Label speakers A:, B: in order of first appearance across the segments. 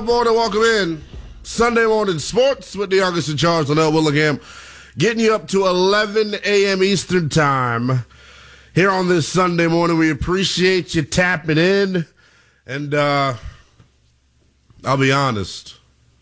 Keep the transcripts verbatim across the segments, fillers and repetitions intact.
A: morning, welcome in. Sunday morning sports with the youngest in charge, Linnell Willingham, getting you up to eleven a.m. Eastern time here on this Sunday morning. We appreciate you tapping in, and uh, I'll be honest,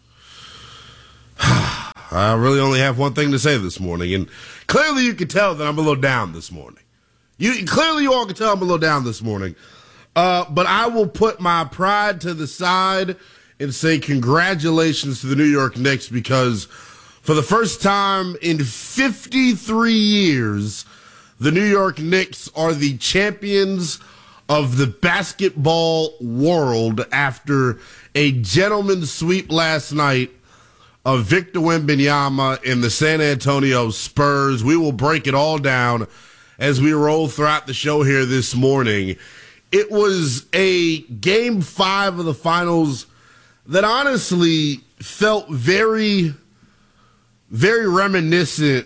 A: I really only have one thing to say this morning, and clearly you can tell that I'm a little down this morning. You clearly you all can tell I'm a little down this morning. Uh, but I will put my pride to the side and say congratulations to the New York Knicks, because for the first time in fifty-three years, the New York Knicks are the champions of the basketball world after a gentleman's sweep last night of Victor Wembanyama and the San Antonio Spurs. We will break it all down as we roll throughout the show here this morning. It was a game five of the finals that honestly felt very, very reminiscent,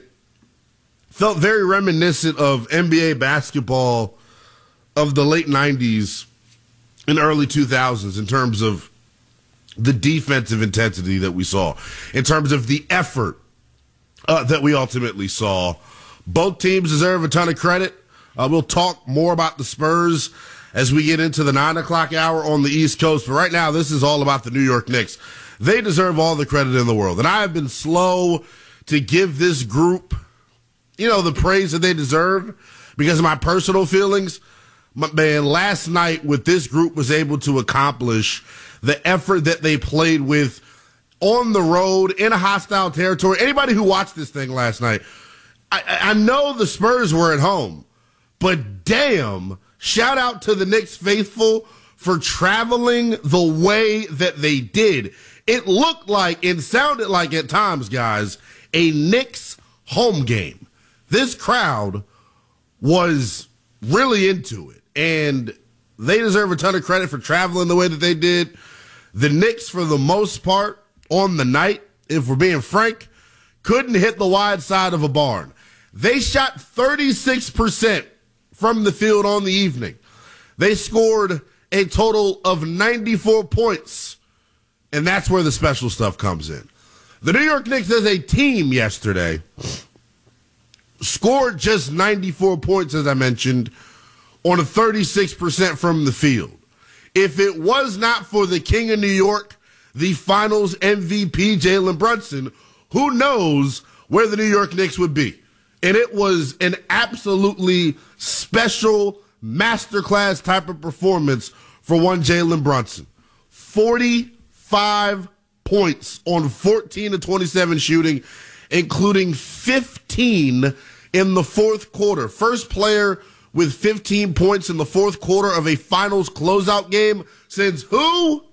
A: felt very reminiscent of N B A basketball of the late nineties and early two thousands in terms of the defensive intensity that we saw, in terms of the effort uh, that we ultimately saw. Both teams deserve a ton of credit. Uh, we'll talk more about the Spurs as we get into the nine o'clock hour on the East Coast. But right now, this is all about the New York Knicks. They deserve all the credit in the world. And I have been slow to give this group, you know, the praise that they deserve because of my personal feelings. But man, last night, what this group was able to accomplish, the effort that they played with on the road in a hostile territory. Anybody who watched this thing last night, I, I know the Spurs were at home, but damn, shout out to the Knicks faithful for traveling the way that they did. It looked like, it sounded like at times, guys, a Knicks home game. This crowd was really into it, and they deserve a ton of credit for traveling the way that they did. The Knicks, for the most part, on the night, if we're being frank, couldn't hit the wide side of a barn. They shot thirty-six percent from the field on the evening. They scored a total of ninety-four points, and that's where the special stuff comes in. The New York Knicks as a team yesterday scored just ninety-four points, as I mentioned, on a thirty-six percent from the field. If it was not for the King of New York, the finals M V P, Jalen Brunson, who knows where the New York Knicks would be. And it was an absolutely special masterclass type of performance for one Jalen Brunson. forty-five points on fourteen to twenty-seven shooting, including fifteen in the fourth quarter. First player with fifteen points in the fourth quarter of a finals closeout game since who?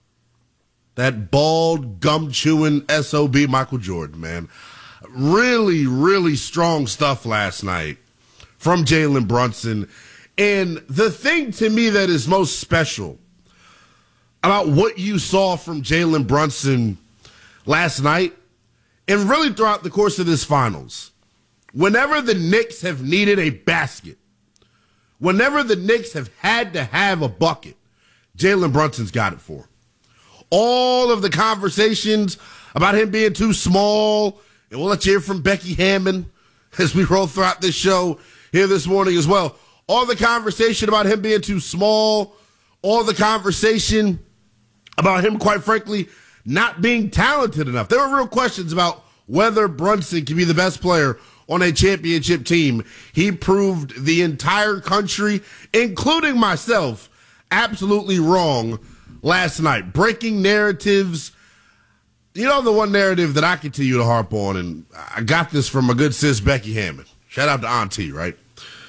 A: That bald, gum-chewing S O B Michael Jordan, man. Really, really strong stuff last night from Jalen Brunson. And the thing to me that is most special about what you saw from Jalen Brunson last night, and really throughout the course of this finals, whenever the Knicks have needed a basket, whenever the Knicks have had to have a bucket, Jalen Brunson's got it for them. All of the conversations about him being too small, and we'll let you hear from Becky Hammond as we roll throughout this show here this morning as well. All the conversation about him being too small, all the conversation about him, quite frankly, not being talented enough. There were real questions about whether Brunson can be the best player on a championship team. He proved the entire country, including myself, absolutely wrong last night. Breaking narratives. You know the one narrative that I continue to harp on, and I got this from my good sis Becky Hammond. Shout out to Auntie, right?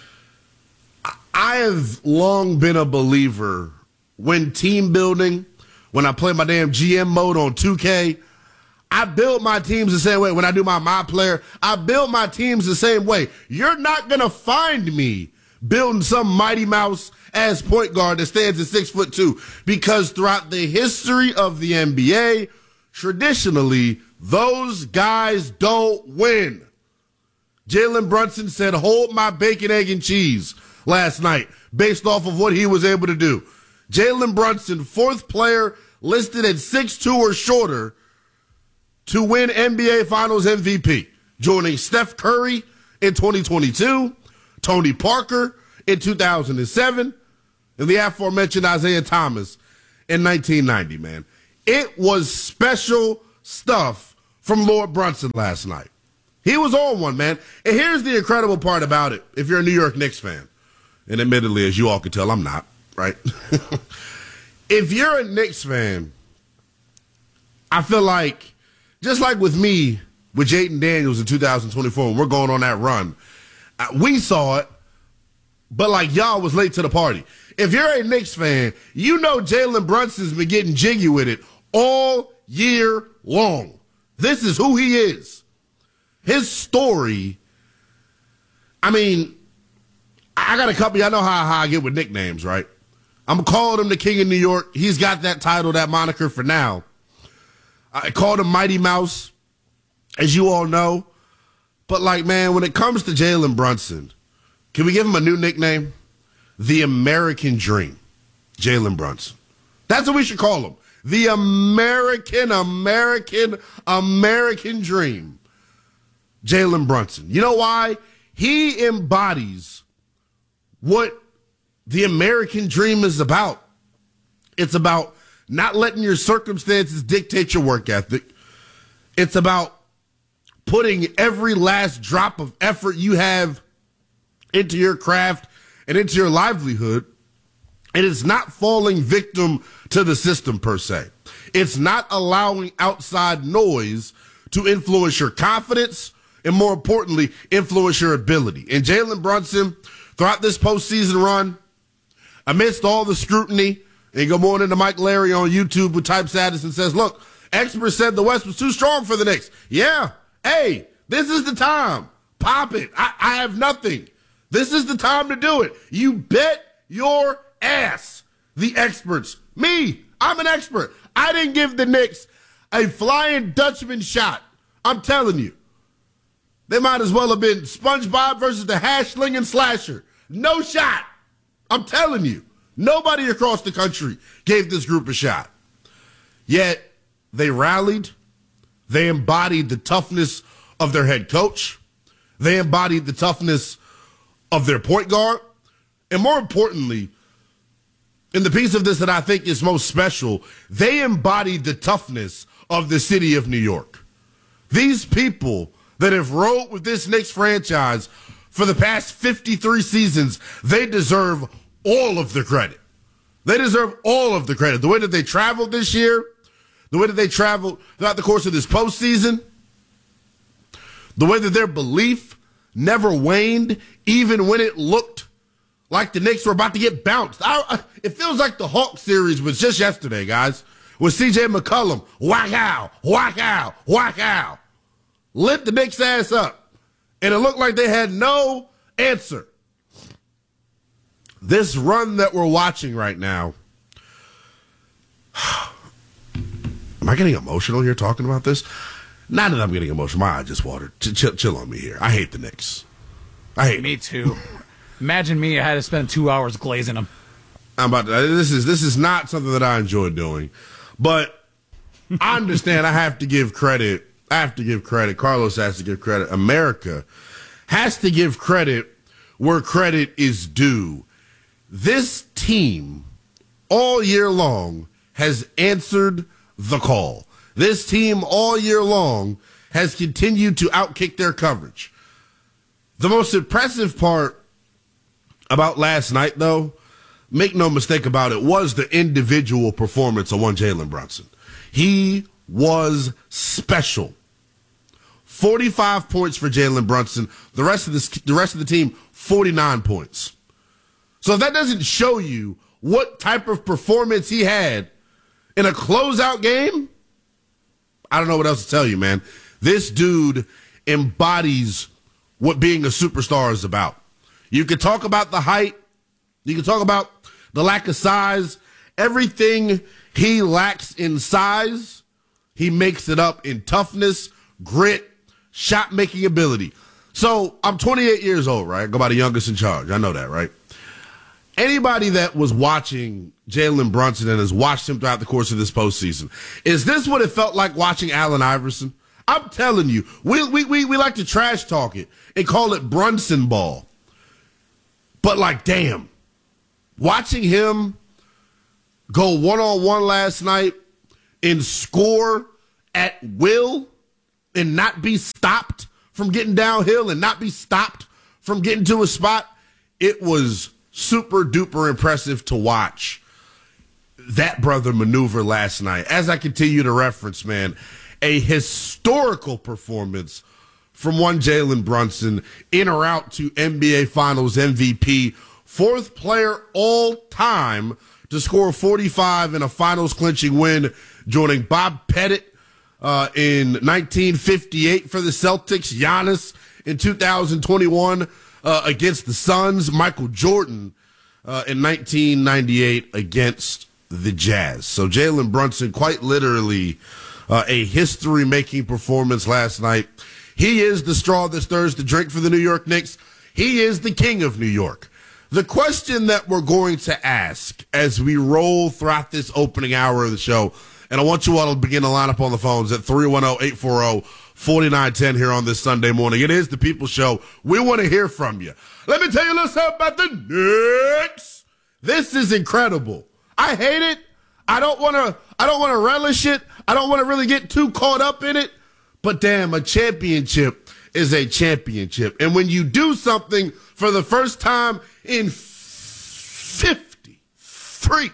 A: I have long been a believer when team building, when I play my damn G M mode on two K, I build my teams the same way. When I do my My Player, I build my teams the same way. You're not going to find me building some Mighty Mouse as point guard that stands at six foot two, because throughout the history of the N B A, traditionally, those guys don't win. Jalen Brunson said, hold my bacon, egg, and cheese last night based off of what he was able to do. Jalen Brunson, fourth player listed at six two or shorter to win N B A Finals M V P, joining Steph Curry in twenty twenty-two, Tony Parker in two thousand seven, and the aforementioned Isaiah Thomas in nineteen ninety, man. It was special stuff from Lord Brunson last night. He was on one, man. And here's the incredible part about it, if you're a New York Knicks fan. And admittedly, as you all can tell, I'm not, right? If you're a Knicks fan, I feel like, just like with me, with Jaden Daniels in two thousand twenty-four, when we're going on that run, uh, we saw it, but like y'all was late to the party. If you're a Knicks fan, you know Jalen Brunson's been getting jiggy with it all year long. This is who he is. His story, I mean, I got a couple, y'all know how, how I get with nicknames, right? I'm calling him the King of New York. He's got that title, that moniker for now. I called him Mighty Mouse, as you all know. But, like, man, when it comes to Jalen Brunson, can we give him a new nickname? The American Dream, Jalen Brunson. That's what we should call him. The American, American, American Dream, Jalen Brunson. You know why? He embodies what the American dream is about. It's about not letting your circumstances dictate your work ethic. It's about putting every last drop of effort you have into your craft and into your livelihood. And it's not falling victim to the system per se. It's not allowing outside noise to influence your confidence and, more importantly, influence your ability. And Jalen Brunson, throughout this postseason run, amidst all the scrutiny, and good morning to Mike Larry on YouTube who types at us and says, look, experts said the West was too strong for the Knicks. Yeah, hey, this is the time. Pop it. I, I have nothing. This is the time to do it. You bet your ass. The experts. Me, I'm an expert. I didn't give the Knicks a Flying Dutchman shot. I'm telling you. They might as well have been SpongeBob versus the Hashling and Slasher. No shot. I'm telling you. Nobody across the country gave this group a shot. Yet, they rallied. They embodied the toughness of their head coach. They embodied the toughness of their point guard. And more importantly, in the piece of this that I think is most special, they embodied the toughness of the city of New York. These people that have rode with this Knicks franchise for the past fifty-three seasons, they deserve all of the credit. They deserve all of the credit. The way that they traveled this year, the way that they traveled throughout the course of this postseason, the way that their belief never waned, even when it looked like the Knicks were about to get bounced. I, I, it feels like the Hawks series was just yesterday, guys, with C J McCollum. Whack out, whack out, whack out. Lit the Knicks' ass up. And it looked like they had no answer. This run that we're watching right now. Am I getting emotional here talking about this? Not that I'm getting emotional. My eye just watered. Ch- chill, chill on me here. I hate the Knicks. I hate
B: me too. Imagine me. I had to spend two hours glazing them.
A: I'm about to, this is this is not something that I enjoy doing, but I understand. I have to give credit. I have to give credit. Carlos has to give credit. America has to give credit where credit is due. This team all year long has answered the call. This team all year long has continued to outkick their coverage. The most impressive part about last night, though, make no mistake about it, was the individual performance of one Jalen Brunson. He was special. forty-five points for Jalen Brunson. The rest of the, the rest of the team, forty-nine points. So if that doesn't show you what type of performance he had in a closeout game, I don't know what else to tell you, man. This dude embodies what being a superstar is about. You can talk about the height. You can talk about the lack of size. Everything he lacks in size, he makes it up in toughness, grit, shot-making ability. So I'm twenty-eight years old, right? Go by the youngest in charge. I know that, right? anybody that was watching Jalen Brunson and has watched him throughout the course of this postseason, is this what it felt like watching Allen Iverson? I'm telling you, we, we, we, we like to trash talk it and call it Brunson ball. But, like, damn, watching him go one-on-one last night and score at will and not be stopped from getting downhill and not be stopped from getting to a spot, it was super duper impressive to watch that brother maneuver last night. As I continue to reference, man, a historical performance from one Jalen Brunson, in or out to N B A Finals M V P, fourth player all time to score forty-five in a finals clinching win, joining Bob Pettit uh, in nineteen fifty-eight for the Celtics, Giannis in two thousand twenty-one uh, against the Suns, Michael Jordan uh, in nineteen ninety-eight against the Jazz. So Jalen Brunson, quite literally uh, a history-making performance last night. He is the straw that stirs the drink for the New York Knicks. He is the king of New York. The question that we're going to ask as we roll throughout this opening hour of the show, and I want you all to begin to line up on the phones at three one zero, eight four zero, four nine one zero here on this Sunday morning. It is the People Show. We want to hear from you. Let me tell you a little something about the Knicks. This is incredible. I hate it. I don't want to I don't want to relish it. I don't want to really get too caught up in it. But damn, a championship is a championship. And when you do something for the first time in fifty-three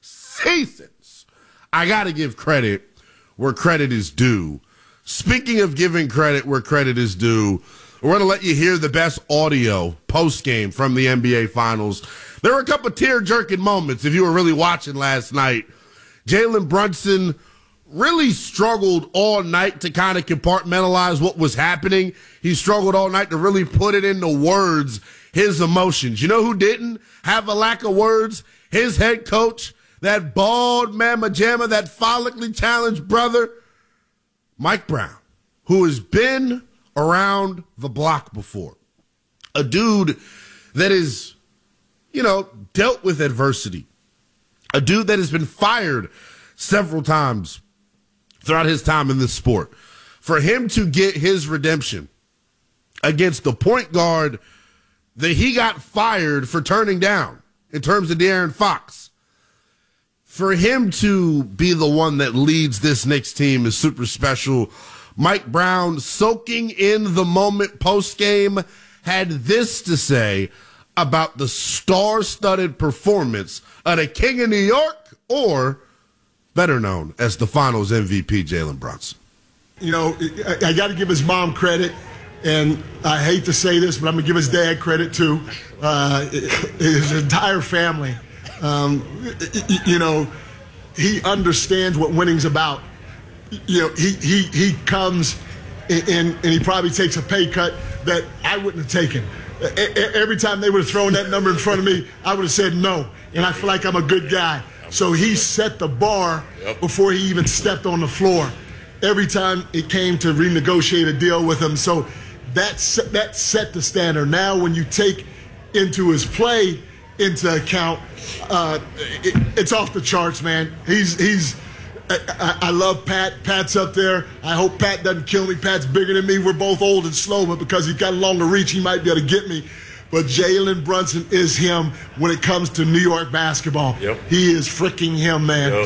A: seasons, I got to give credit where credit is due. Speaking of giving credit where credit is due, we're going to let you hear the best audio post-game from the N B A Finals. There were a couple of tear-jerking moments if you were really watching last night. Jalen Brunson really struggled all night to kind of compartmentalize what was happening. He struggled all night to really put it into words, his emotions. You know who didn't have a lack of words? His head coach, that bald mamma jamma, that follically challenged brother, Mike Brown, who has been around the block before. A dude that is, you know, dealt with adversity. A dude that has been fired several times throughout his time in this sport. For him to get his redemption against the point guard that he got fired for turning down in terms of De'Aaron Fox, for him to be the one that leads this Knicks team is super special. Mike Brown, soaking in the moment post-game, had this to say about the star-studded performance of the King of New York, or better known as the Finals M V P, Jalen Brunson.
C: You know, I, I got to give his mom credit, and I hate to say this, but I'm going to give his dad credit too. Uh, his entire family. Um, you know, he understands what winning's about. You know, he he he comes and, and he probably takes a pay cut that I wouldn't have taken. Every time they would have thrown that number in front of me, I would have said no. And I feel like I'm a good guy. So he set the bar before he even stepped on the floor. Every time it came to renegotiate a deal with him. So that set, that set the standard. Now when you take into his play into account, uh, it, it's off the charts, man. He's he's. I, I love Pat. Pat's up there. I hope Pat doesn't kill me. Pat's bigger than me. We're both old and slow, but because he's got longer reach, he might be able to get me. But Jalen Brunson is him when it comes to New York basketball. Yep. He is freaking him, man. Yep.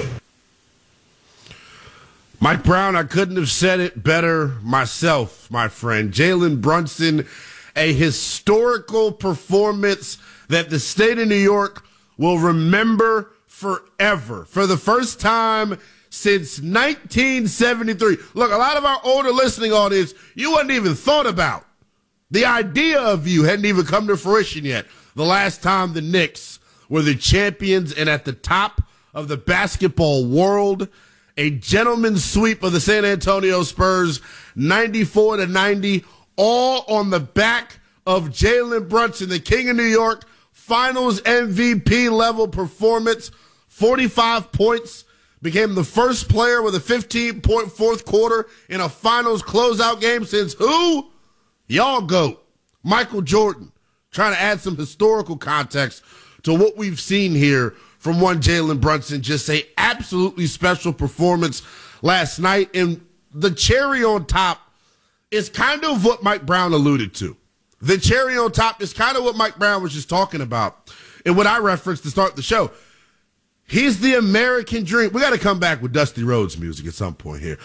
A: Mike Brown, I couldn't have said it better myself, my friend. Jalen Brunson, a historical performance that the state of New York will remember forever. For the first time since nineteen seventy-three. Look, a lot of our older listening audience, you wasn't even thought about. The idea of you hadn't even come to fruition yet. The last time the Knicks were the champions and at the top of the basketball world, a gentleman's sweep of the San Antonio Spurs, ninety-four to ninety, all on the back of Jalen Brunson, the King of New York, Finals M V P level performance, forty-five points. Became the first player with a fifteen-point fourth quarter in a finals closeout game since who? Y'all GOAT, Michael Jordan. Trying to add some historical context to what we've seen here from one Jalen Brunson. Just a absolutely special performance last night. And the cherry on top is kind of what Mike Brown alluded to. The cherry on top is kind of what Mike Brown was just talking about and what I referenced to start the show. He's the American dream. We got to come back with Dusty Rhodes music at some point here.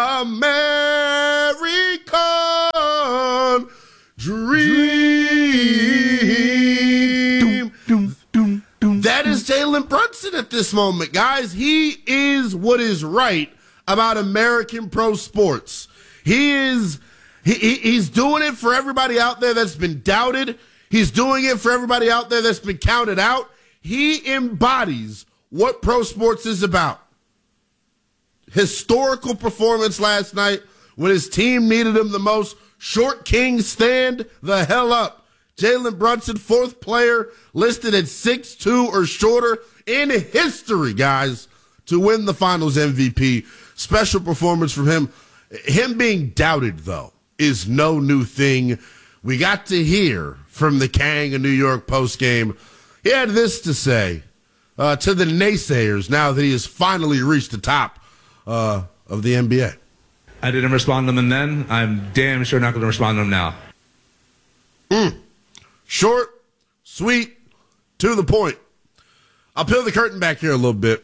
A: American dream. Doom, doom, doom, that is Jalen Brunson at this moment, guys. He is what is right about American pro sports. He is he, he, he's doing it for everybody out there that's been doubted. He's doing it for everybody out there that's been counted out. He embodies what pro sports is about. Historical performance last night when his team needed him the most. Short King, stand the hell up. Jalen Brunson, fourth player listed at six two or shorter in history, guys, to win the Finals M V P. Special performance from him. Him being doubted, though, is no new thing. We got to hear from the Kang in New York postgame. He had this to say uh, to the naysayers now that he has finally reached the top uh, of the N B A.
D: I didn't respond to them then. I'm damn sure not going to respond to them now.
A: Mm. Short, sweet, to the point. I'll peel the curtain back here a little bit.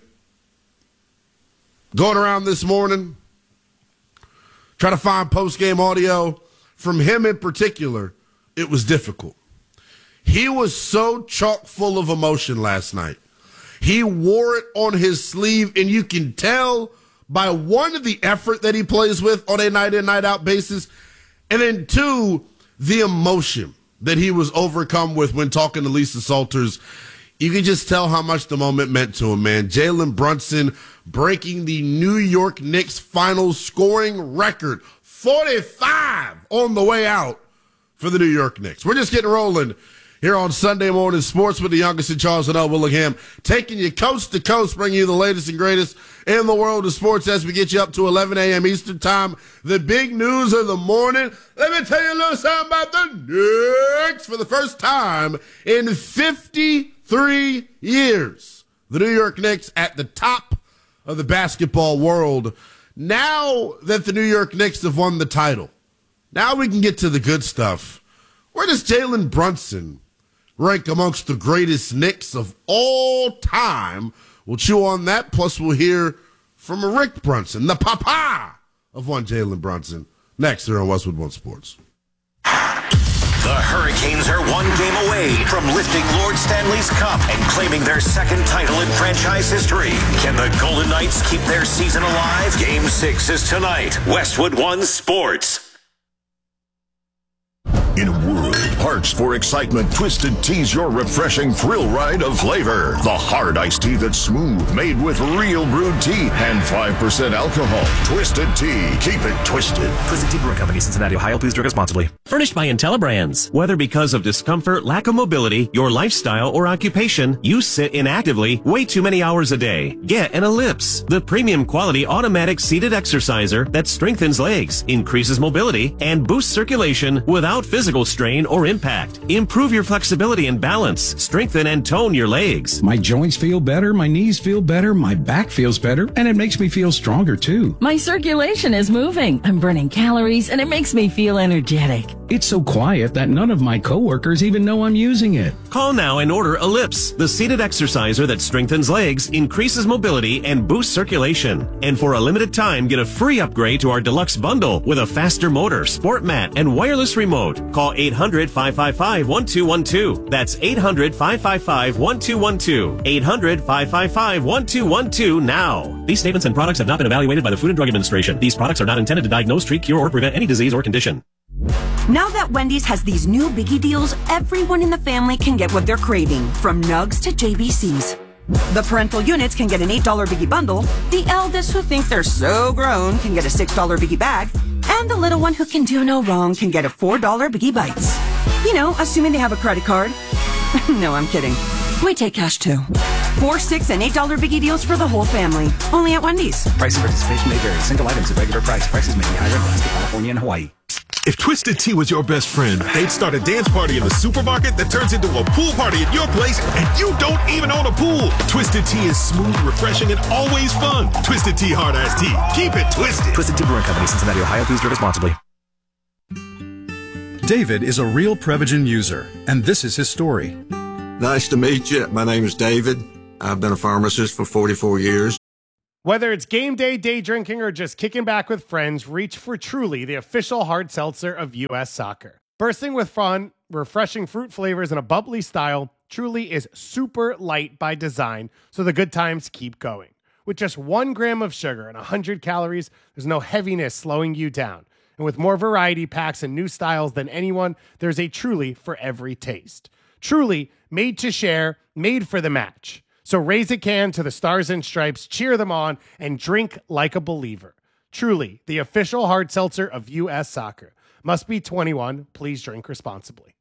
A: Going around this morning, trying to find post-game audio from him in particular, it was difficult. He was so chock full of emotion last night. He wore it on his sleeve, and you can tell by one, the effort that he plays with on a night-in, night-out basis, and then two, the emotion that he was overcome with when talking to Lisa Salters. You can just tell how much the moment meant to him, man. Jalen Brunson breaking the New York Knicks finals scoring record, forty-five on the way out for the New York Knicks. We're just getting rolling here on Sunday Morning Sports with the youngest in Charles and L. Willingham, taking you coast to coast, bringing you the latest and greatest in the world of sports as we get you up to eleven a.m. Eastern time. The big news of the morning. Let me tell you a little something about the Knicks. For the first time in fifty-three years, the New York Knicks at the top of the basketball world. Now that the New York Knicks have won the title, now we can get to the good stuff. Where does Jalen Brunson rank amongst the greatest Knicks of all time? We'll chew on that, plus we'll hear from Rick Brunson, the papa of one Jalen Brunson, next here on Westwood One Sports.
E: The Hurricanes are one game away from lifting Lord Stanley's Cup and claiming their second title in franchise history. Can the Golden Knights keep their season alive? Game six is tonight. Westwood One Sports.
F: In a world parched for excitement, Twisted Tea's your refreshing thrill ride of flavor. The hard iced tea that's smooth, made with real brewed tea and five percent alcohol. Twisted Tea. Keep it twisted.
G: Twisted Tea Brewing Company, Cincinnati, Ohio. Please drink responsibly. Furnished by IntelliBrands. Whether because of discomfort, lack of mobility, your lifestyle, or occupation, you sit inactively way too many hours a day. Get an Ellipse, the premium quality automatic seated exerciser that strengthens legs, increases mobility, and boosts circulation without physical strain or impact. Improve your flexibility and balance. Strengthen and tone your legs.
H: My joints feel better, my knees feel better, my back feels better, and it makes me feel stronger too.
I: My circulation is moving. I'm burning calories, and it makes me feel energetic.
H: It's so quiet that none of my coworkers even know I'm using it.
G: Call now and order Ellipse, the seated exerciser that strengthens legs, increases mobility, and boosts circulation. And for a limited time, get a free upgrade to our deluxe bundle with a faster motor, sport mat, and wireless remote. Call eight hundred, five five five, one two one two. That's eight hundred, five five five, one two one two. eight hundred, five five five, one two one two now. These statements and products have not been evaluated by the Food and Drug Administration. These products are not intended to diagnose, treat, cure, or prevent any disease or condition.
J: Now that Wendy's has these new biggie deals, everyone in the family can get what they're craving, from nugs to J B Cs. The parental units can get an eight dollar biggie bundle, the eldest who think they're so grown can get a six dollar biggie bag, and the little one who can do no wrong can get a four dollar biggie bites. You know, assuming they have a credit card. No, I'm kidding. We take cash too. Four, six, and eight dollar biggie deals for the whole family. Only at Wendy's.
K: Price and participation may vary. Single items at regular price. Prices may be higher in Alaska, California, and Hawaii. If Twisted Tea was your best friend, they'd start a dance party in the supermarket that turns into a pool party at your place, and you don't even own a pool. Twisted Tea is smooth, refreshing, and always fun. Twisted Tea Hard Iced Tea. Keep it twisted.
L: Twisted Tea Brewing Company, Cincinnati, Ohio. Please drink responsibly.
M: David is a real Prevagen user, and this is his story.
N: Nice to meet you. My name is David. I've been a pharmacist for forty-four years.
O: Whether it's game day, day drinking, or just kicking back with friends, reach for Truly, the official hard seltzer of U S Soccer. Bursting with fun, refreshing fruit flavors, and a bubbly style, Truly is super light by design, so the good times keep going. With just one gram of sugar and one hundred calories, there's no heaviness slowing you down. And with more variety packs and new styles than anyone, there's a Truly for every taste. Truly, made to share, made for the match. So raise a can to the Stars and Stripes, cheer them on, and drink like a believer. Truly, the official hard seltzer of U S Soccer. Must be twenty-one. Please drink responsibly.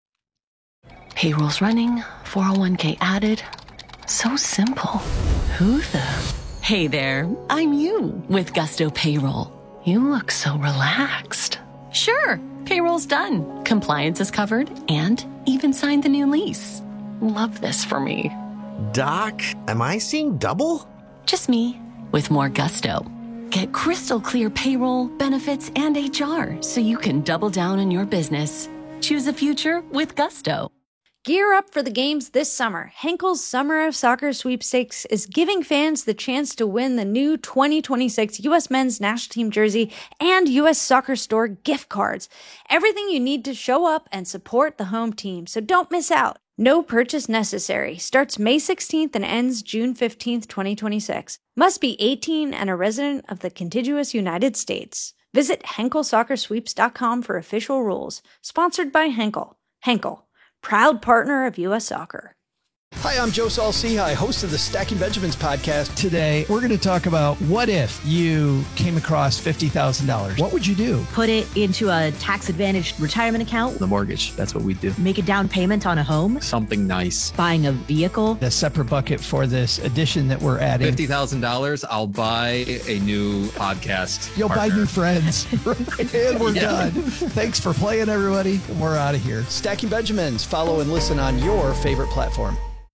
I: Payroll's running, four oh one k added. So simple. Who the? Hey there, I'm you with Gusto Payroll. You look so relaxed. Sure, payroll's done. Compliance is covered and even signed the new lease. Love this for me.
P: Doc, am I seeing double?
I: Just me, with more gusto. Get crystal clear payroll, benefits, and H R so you can double down on your business. Choose a future with gusto.
Q: Gear up for the games this summer. Henkel's Summer of Soccer Sweepstakes is giving fans the chance to win the new twenty twenty-six U S Men's National Team jersey and U S Soccer Store gift cards. Everything you need to show up and support the home team, so don't miss out. No purchase necessary. Starts May sixteenth and ends June fifteenth, twenty twenty-six. Must be eighteen and a resident of the contiguous United States. Visit Henkel Soccer Sweeps dot com for official rules. Sponsored by Henkel. Henkel, proud partner of U S Soccer.
R: Hi, I'm Joe Saul-Sehy, host of the Stacking Benjamins podcast.
H: Today, we're going to talk about what if you came across fifty thousand dollars. What would you do?
S: Put it into a tax-advantaged retirement account.
T: The mortgage, that's what we do.
S: Make a down payment on a home.
T: Something nice.
S: Buying a vehicle.
H: A separate bucket for this addition that we're adding.
T: fifty thousand dollars, I'll buy a new podcast
H: You'll
T: partner.
H: buy new friends. And we're
T: Yeah.
H: done. Thanks for playing, everybody. We're out of here.
R: Stacking Benjamins. Follow and listen on your favorite platform.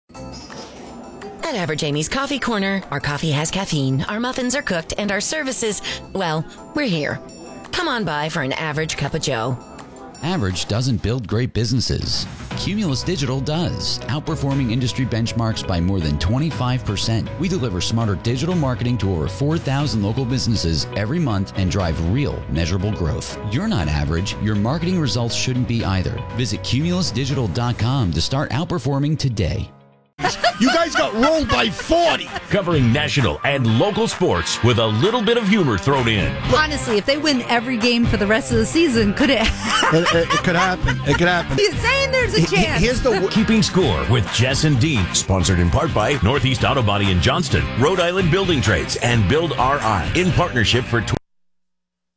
U: At Average Amy's Coffee Corner, our coffee has caffeine, our muffins are cooked, and our services, well, we're here. Come on by for an average cup of joe.
V: Average doesn't build great businesses. Cumulus Digital does, outperforming industry benchmarks by more than twenty-five percent. We deliver smarter digital marketing to over four thousand local businesses every month and drive real, measurable growth. You're not average. Your marketing results shouldn't be either. Visit Cumulus Digital dot com to start outperforming today.
W: You guys got rolled by forty. Covering national and local sports with a little bit of humor thrown in.
X: Honestly, if they win every game for the rest of the season, could it?
W: It, it, it could happen. It could happen.
X: He's saying there's a chance.
W: Here's the Keeping Score with Jess and Dean, sponsored in part by Northeast Auto Body in Johnston, Rhode Island Building Trades, and Build R I in partnership for.